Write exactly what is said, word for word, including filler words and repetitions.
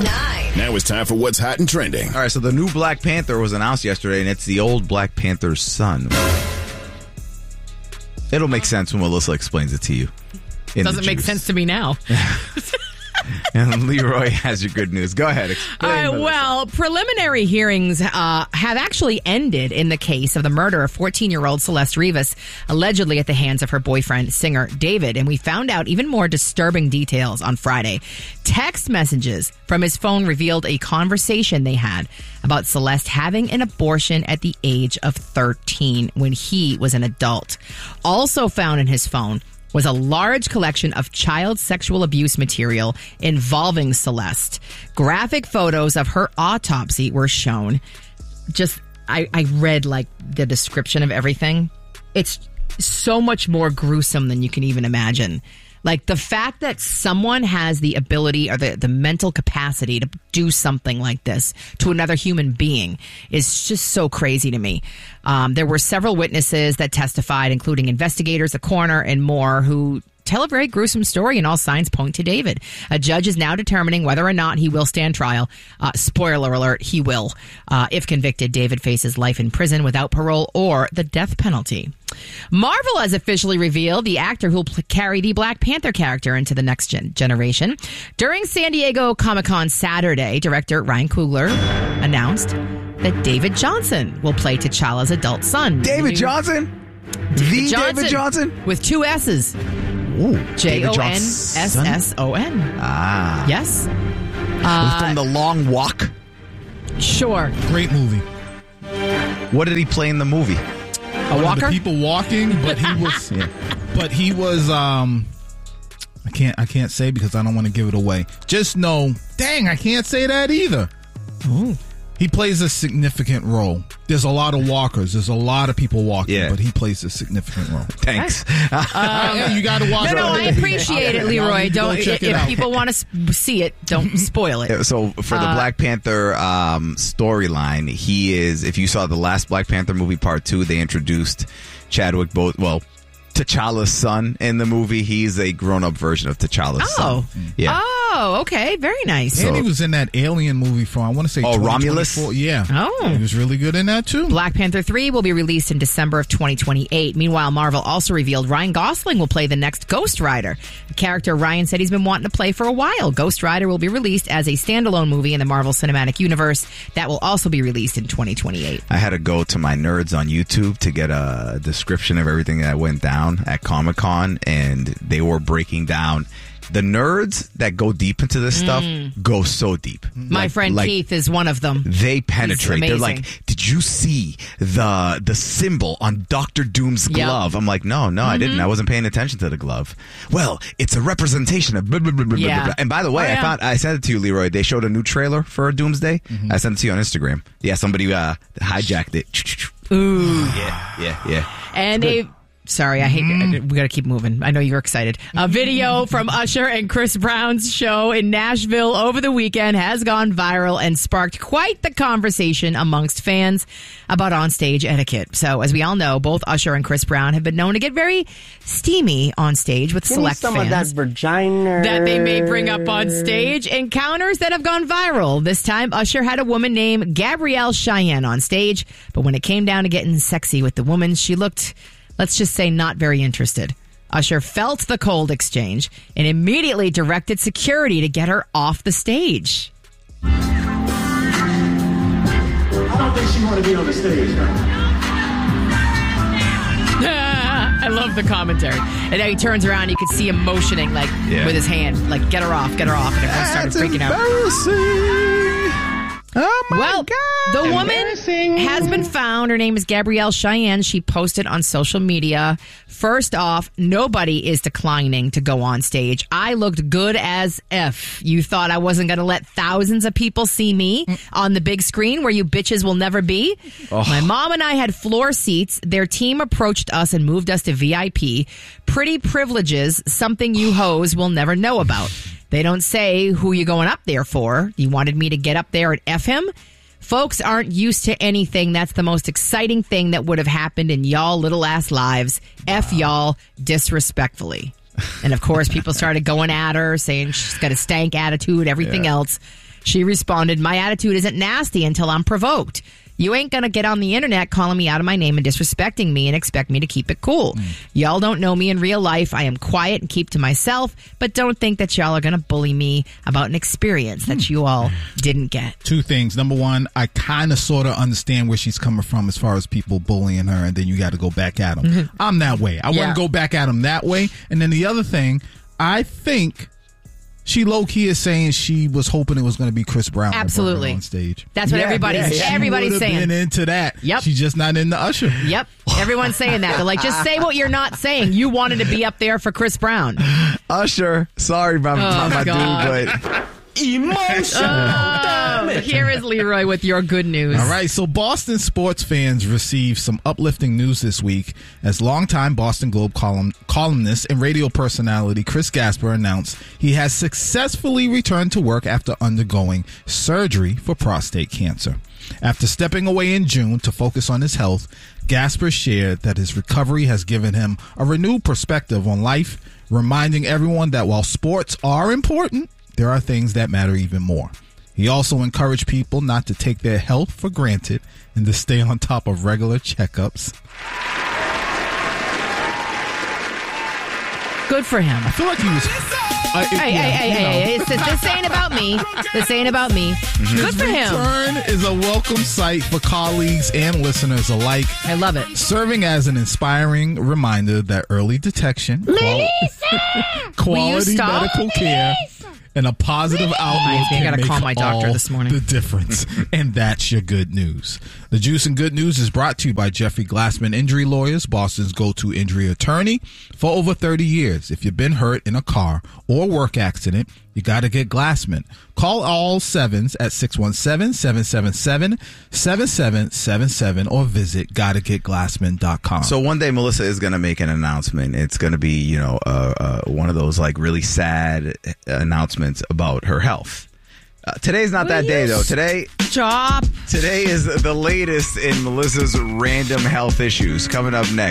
nine. Now it's time for what's hot and trending. All right, so the new Black Panther was announced yesterday, and it's the old Black Panther's son. It'll make sense when Melissa explains it to you. Doesn't make sense to me now. And Leroy has your good news. Go ahead. All Explain. right, Melissa. well, preliminary hearings uh, have actually ended in the case of the murder of fourteen-year-old Celeste Rivas, allegedly at the hands of her boyfriend, singer David. And we found out even more disturbing details on Friday. Text messages from his phone revealed a conversation they had about Celeste having an abortion at the age of thirteen when he was an adult. Also found in his phone was a large collection of child sexual abuse material involving Celeste. Graphic photos of her autopsy were shown. Just, I, I read like the description of everything. It's so much more gruesome than you can even imagine. Like the fact that someone has the ability or the, the mental capacity to do something like this to another human being is just so crazy to me. Um, there were several witnesses that testified, including investigators, a coroner, and more, who tell a very gruesome story, and all signs point to David. A judge is now determining whether or not he will stand trial. Uh, spoiler alert, he will. Uh, if convicted, David faces life in prison without parole or the death penalty. Marvel has officially revealed the actor who will pl- carry the Black Panther character into the next gen- generation. During San Diego Comic-Con Saturday, director Ryan Coogler announced that David Johnson will play T'Challa's adult son. David New- Johnson? David the Johnson, David Johnson? with two S's. J O N S S O N. Ah. Yes. From The Long Walk? Sure. Great movie. What did he play in the movie? A One walker? of the people walking, but he was, Yeah. but he was. Um, I can't. I can't say because I don't want to give it away. Just know, dang, I can't say that either. Ooh. He plays a significant role. There's a lot of walkers. There's a lot of people walking, Yeah. but he plays a significant role. Thanks. Yeah, you got to watch. No, no, I appreciate it, Leroy. Don't check if it out. people want to see it, don't spoil it. So for the Uh, Black Panther um, storyline, he is, if you saw the last Black Panther movie, part two, they introduced Chadwick Both, well, T'Challa's son in the movie. He's a grown-up version of T'Challa's Oh. son. Yeah. Oh, okay. Very nice. And he was in that Alien movie from, I want to say, Oh, twenty Romulus? twenty-four. Yeah. Oh. He was really good in that, too. Black Panther three will be released in December of twenty twenty-eight. Meanwhile, Marvel also revealed Ryan Gosling will play the next Ghost Rider, a character Ryan said he's been wanting to play for a while. Ghost Rider will be released as a standalone movie in the Marvel Cinematic Universe that will also be released in twenty twenty-eight. I had to go to my nerds on YouTube to get a description of everything that went down at Comic-Con, and they were breaking down. The nerds that go deep into this stuff go so deep. My Like- friend like, Keith is one of them. They penetrate. He's They're amazing. like, did you see the the symbol on Doctor Doom's Yep. glove? I'm like, no, no, I didn't. I wasn't paying attention to the glove. Well, it's a representation of blah, blah, blah, blah, Yeah. blah, blah. And by the way, Oh, yeah. I found I sent it to you, Leroy. They showed a new trailer for Doomsday. I sent it to you on Instagram. Yeah, somebody uh, hijacked it. Ooh. Yeah, yeah, yeah. And a sorry, I hate we got to keep moving. I know you're excited. A video from Usher and Chris Brown's show in Nashville over the weekend has gone viral and sparked quite the conversation amongst fans about onstage etiquette. So, as we all know, both Usher and Chris Brown have been known to get very steamy on stage with Give select me some fans. of that vagina That they may bring up on stage. Encounters that have gone viral. This time, Usher had a woman named Gabrielle Cheyenne on stage, but when it came down to getting sexy with the woman, she looked, let's just say, not very interested. Usher felt the cold exchange and immediately directed security to get her off the stage. I don't think she want to be on the stage now. I love the commentary. And now he turns around, you can see him motioning like Yeah. with his hand, like get her off, get her off, and everyone started freaking out. Oh my Well, God. the woman has been found. Her name is Gabrielle Cheyenne. She posted on social media. First off, nobody is declining to go on stage. I looked good as F. You thought I wasn't going to let thousands of people see me on the big screen where you bitches will never be? My mom and I had floor seats. Their team approached us and moved us to V I P. Pretty privileges, something you hoes will never know about. They don't say who you're going up there for. You wanted me to get up there and F him? Folks aren't used to anything. That's the most exciting thing that would have happened in y'all little ass lives. F y'all disrespectfully. And of course, people started going at her, saying she's got a stank attitude, everything Yeah. else. She responded, my attitude isn't nasty until I'm provoked. You ain't going to get on the internet calling me out of my name and disrespecting me and expect me to keep it cool. Mm. Y'all don't know me in real life. I am quiet and keep to myself, but don't think that y'all are going to bully me about an experience that you all didn't get. Two things. Number one, I kind of sort of understand where she's coming from as far as people bullying her, and then you got to go back at them. Mm-hmm. I'm that way. I yeah. wouldn't go back at them that way. And then the other thing, I think she low-key is saying she was hoping it was going to be Chris Brown Absolutely. on stage. That's what Yeah, everybody's yeah, yeah. everybody's she saying. Been into that. Yep. She's just not into Usher. Yep. Everyone's saying that. They're like, just say what you're not saying. You wanted to be up there for Chris Brown. Usher, sorry about Oh, my God. dude, but Emotional Oh, damage. here is Leroy with your good news. All right, so Boston sports fans received some uplifting news this week as longtime Boston Globe column, columnist and radio personality Chris Gasper announced he has successfully returned to work after undergoing surgery for prostate cancer. After stepping away in June to focus on his health, Gasper shared that his recovery has given him a renewed perspective on life, reminding everyone that while sports are important, there are things that matter even more. He also encouraged people not to take their health for granted and to stay on top of regular checkups. Good for him. I feel like he was... Uh, Hey, yeah, hey, hey, you know. hey, hey. It's, this ain't about me. This ain't about me. Good for him. Return is a welcome sight for colleagues and listeners alike, I love it. serving as an inspiring reminder that early detection, qual- quality stop? medical care, and a positive outlook I can gotta make call my doctor all this morning. the difference. And that's your good news. The Juice and Good News is brought to you by Jeffrey Glassman Injury Lawyers, Boston's go-to injury attorney for over thirty years. If you've been hurt in a car or work accident, you got to get Glassman. Call all sevens at six one seven, seven seven seven, seven seven seven seven or visit gotta get glassman dot com. So one day Melissa is going to make an announcement. It's going to be, you know, uh, uh, one of those like really sad announcements about her health. Uh, today's not that day though. Today, Stop. today is the latest in Melissa's random health issues. Coming up next.